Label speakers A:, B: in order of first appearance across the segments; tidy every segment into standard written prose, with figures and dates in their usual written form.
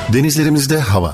A: Denizlerimizde hava.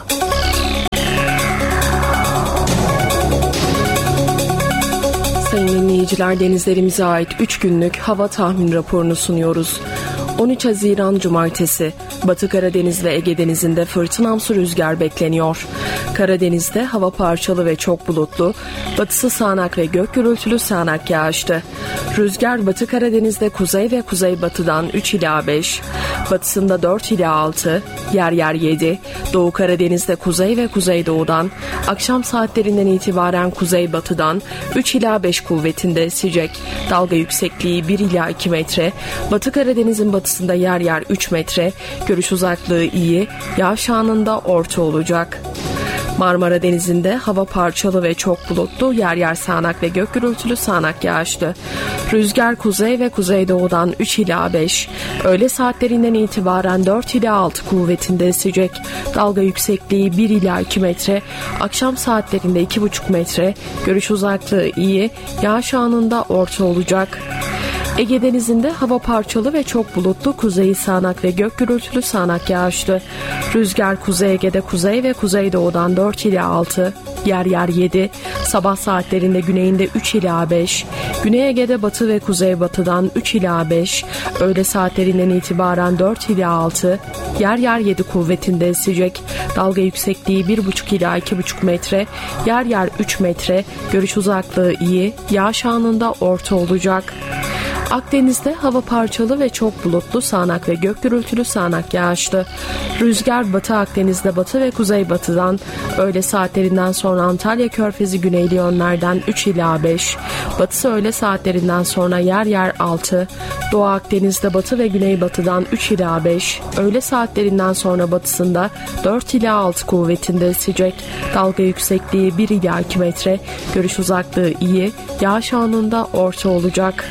B: Sayın dinleyiciler, denizlerimize ait 3 günlük hava tahmin raporunu sunuyoruz. 13 Haziran Cumartesi, Batı Karadeniz ve Ege Denizi'nde fırtınamsı rüzgar bekleniyor. Karadeniz'de hava parçalı ve çok bulutlu, batısı sağanak ve gök gürültülü sağanak yağışlı. Rüzgar Batı Karadeniz'de kuzey ve kuzeybatıdan 3 ila 5, batısında 4 ila 6, yer yer 7, Doğu Karadeniz'de kuzey ve kuzeydoğudan, akşam saatlerinden itibaren kuzeybatıdan 3 ila 5 kuvvetinde esecek. Dalga yüksekliği 1 ila 2 metre, Batı Karadeniz'in batısında yer yer 3 metre, görüş uzaklığı iyi, yağış anında orta olacak. Marmara Denizi'nde hava parçalı ve çok bulutlu, yer yer sağanak ve gök gürültülü sağanak yağışlı. Rüzgar kuzey ve kuzeydoğudan 3 ila 5, öğle saatlerinden itibaren 4 ila 6 kuvvetinde esecek. Dalga yüksekliği 1 ila 2 metre, akşam saatlerinde 2,5 metre, görüş uzaklığı iyi, yağış anında orta olacak. Ege Denizi'nde hava parçalı ve çok bulutlu, kuzeyi sağanak ve gök gürültülü sağanak yağışlı. Rüzgar Kuzey Ege'de kuzey ve kuzeydoğudan 4 ila 6, yer yer 7, sabah saatlerinde güneyinde 3 ila 5, Güney Ege'de batı ve kuzeybatıdan 3 ila 5, öğle saatlerinden itibaren 4 ila 6, yer yer 7 kuvvetinde esecek. Dalga yüksekliği 1,5 ila 2,5 metre, yer yer 3 metre, görüş uzaklığı iyi, yağış anında orta olacak. Akdeniz'de hava parçalı ve çok bulutlu, sağanak ve gök gürültülü sağanak yağışlı. Rüzgar Batı Akdeniz'de batı ve kuzeybatıdan, öğle saatlerinden sonra Antalya Körfezi güneyli yönlerden 3 ila 5, batısı öğle saatlerinden sonra yer yer 6, Doğu Akdeniz'de batı ve güneybatıdan 3 ila 5, öğle saatlerinden sonra batısında 4 ila 6 kuvvetinde esecek. Dalga yüksekliği 1 ila 2 metre, görüş uzaklığı iyi, yağış anında orta olacak.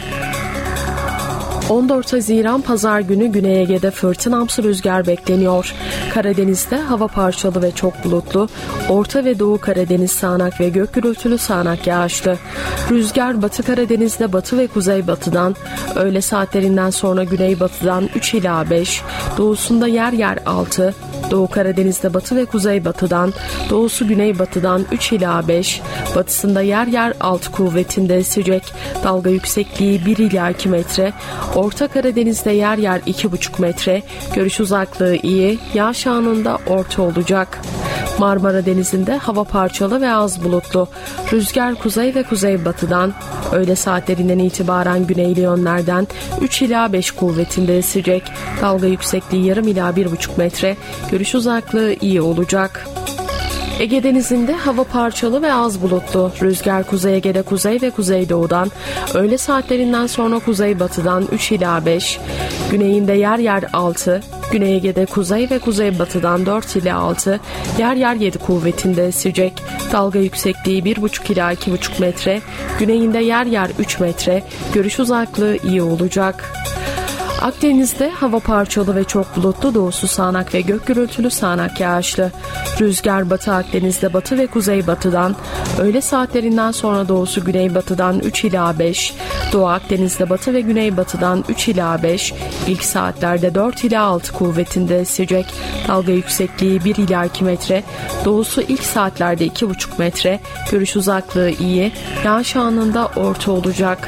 B: 14 Haziran Pazar günü Güney Ege'de fırtınamsı rüzgar bekleniyor. Karadeniz'de hava parçalı ve çok bulutlu, Orta ve Doğu Karadeniz sağanak ve gök gürültülü sağanak yağışlı. Rüzgar Batı Karadeniz'de batı ve kuzeybatıdan, öğle saatlerinden sonra güneybatıdan 3 ila 5, doğusunda yer yer 6, Doğu Karadeniz'de batı ve kuzeybatıdan, doğusu güneybatıdan 3 ila 5, batısında yer yer 6 kuvvetinde esecek. Dalga yüksekliği 1 ila 2 metre, Orta Karadeniz'de yer yer 2,5 metre, görüş uzaklığı iyi, yağış anında orta olacak. Marmara Denizi'nde hava parçalı ve az bulutlu. Rüzgar kuzey ve kuzeybatıdan, öğle saatlerinden itibaren güneyli yönlerden 3 ila 5 kuvvetinde esecek. Dalga yüksekliği yarım ila 1,5 metre, görüş uzaklığı iyi olacak. Ege Denizi'nde hava parçalı ve az bulutlu. Rüzgar Kuzey Ege'de kuzey ve kuzeydoğudan, öğle saatlerinden sonra kuzeybatıdan 3 ila 5, güneyinde yer yer 6, Güney Ege'de kuzey ve kuzeybatıdan 4 ila 6, yer yer 7 kuvvetinde esecek. Dalga yüksekliği 1,5 ila 2,5 metre, güneyinde yer yer 3 metre, görüş uzaklığı iyi olacak. Akdeniz'de hava parçalı ve çok bulutlu, doğusu sağanak ve gök gürültülü sağanak yağışlı. Rüzgar Batı Akdeniz'de batı ve kuzeybatıdan, öğle saatlerinden sonra doğusu güneybatıdan 3 ila 5, Doğu Akdeniz'de batı ve güneybatıdan 3 ila 5, ilk saatlerde 4 ila 6 kuvvetinde esecek. Dalga yüksekliği 1 ila 2 metre, doğusu ilk saatlerde 2,5 metre, görüş uzaklığı iyi, yağış anında orta olacak.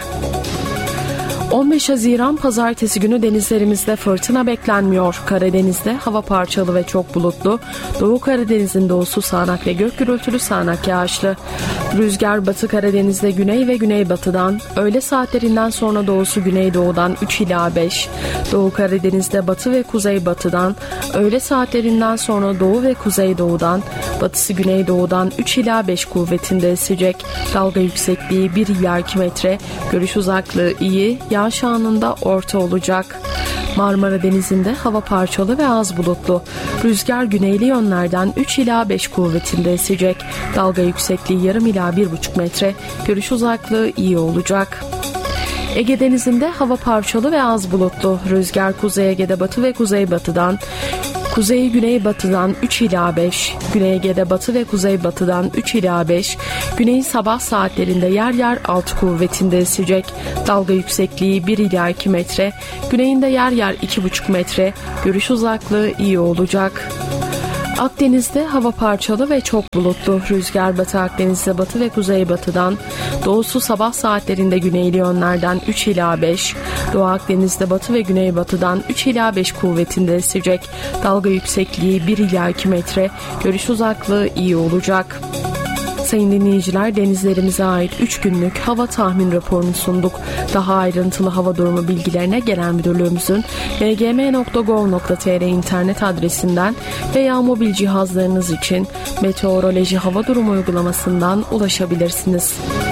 B: 15 Haziran Pazartesi günü denizlerimizde fırtına beklenmiyor. Karadeniz'de hava parçalı ve çok bulutlu. Doğu Karadeniz'in doğusu sağanak ve gök gürültülü sağanak yağışlı. Rüzgar Batı Karadeniz'de güney ve güneybatıdan, öğle saatlerinden sonra doğusu güneydoğudan 3 ila 5. Doğu Karadeniz'de batı ve kuzeybatıdan, öğle saatlerinden sonra doğu ve kuzeydoğudan, batısı güneydoğudan 3 ila 5 kuvvetinde esecek. Dalga yüksekliği 1 ila 2 metre, görüş uzaklığı iyi, yağış anında orta olacak. Marmara Denizi'nde hava parçalı ve az bulutlu. Rüzgar güneyli yönlerden 3 ila 5 kuvvetinde esecek. Dalga yüksekliği yarım ila 1,5 metre, görüş uzaklığı iyi olacak. Ege Denizi'nde hava parçalı ve az bulutlu. Rüzgar Kuzey Ege'de batı ve kuzeybatıdan, kuzeyi güneybatıdan 3 ila 5, Güney Ege'de batı ve kuzeybatıdan 3 ila 5, güneyin sabah saatlerinde yer yer 6 kuvvetinde esecek. Dalga yüksekliği 1 ila 2 metre, güneyinde yer yer 2,5 metre, görüş uzaklığı iyi olacak. Akdeniz'de hava parçalı ve çok bulutlu. Rüzgar Batı Akdeniz'de batı ve kuzeybatıdan, doğusu sabah saatlerinde güneyli yönlerden 3 ila 5, Doğu Akdeniz'de batı ve güneybatıdan 3 ila 5 kuvvetinde esecek. Dalga yüksekliği 1 ila 2 metre, görüş uzaklığı iyi olacak. Sayın dinleyiciler, denizlerimize ait 3 günlük hava tahmin raporunu sunduk. Daha ayrıntılı hava durumu bilgilerine Genel Müdürlüğümüzün mgm.gov.tr internet adresinden veya mobil cihazlarınız için Meteoroloji Hava Durumu uygulamasından ulaşabilirsiniz.